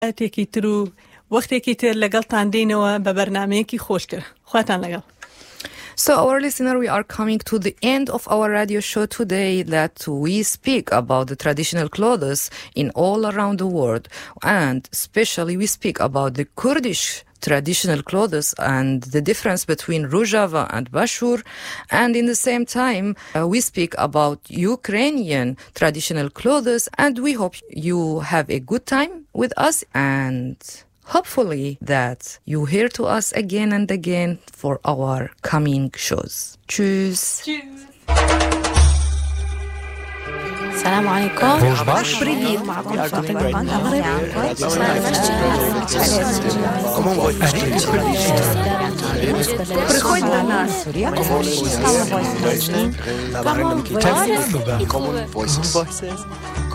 تێکی تر و وەختێکی تر لەگەڵتان دێنەوە بە بەرنامەیەکی خۆشتر. خواتان لەگەڵ. So our listener, we are coming to the end of our radio show today that we speak about the traditional clothes in all around the world, and especially we speak about the Kurdish traditional clothes and the difference between Rojava and Bashur, and in the same time we speak about Ukrainian traditional clothes, and we hope you have a good time with us, and hopefully that you hear to us again and again for our coming shows. Tschüss. السلام عليكم. Привіт. معكم فاطمة Приходь до нас. Common Voices.